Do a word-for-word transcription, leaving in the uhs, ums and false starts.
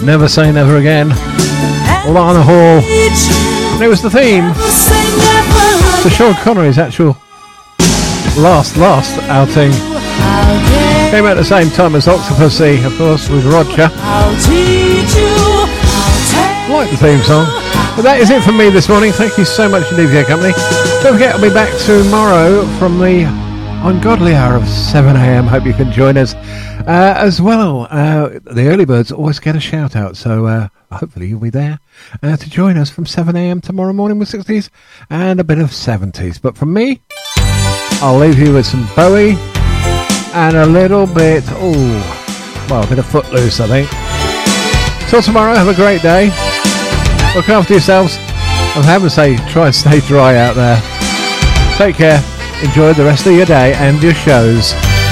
Never Say Never Again. Lana Hall. And it was the theme to Sean Connery's actual last, last outing. Came out at the same time as Octopussy, of course, with Roger. Like the theme song. But that is it from me this morning. Thank you so much indeed for your company. Don't forget, I'll be back tomorrow from the ungodly hour of seven a.m. Hope you can join us. Uh, as well, uh, the early birds always get a shout out, so uh, hopefully you'll be there uh, to join us from seven a.m. tomorrow morning with sixties and a bit of seventies. But from me, I'll leave you with some Bowie and a little bit, oh, well, a bit of Footloose, I think. Till tomorrow, have a great day. Look after yourselves. And have to say, try and stay dry out there. Take care. Enjoy the rest of your day and your shows.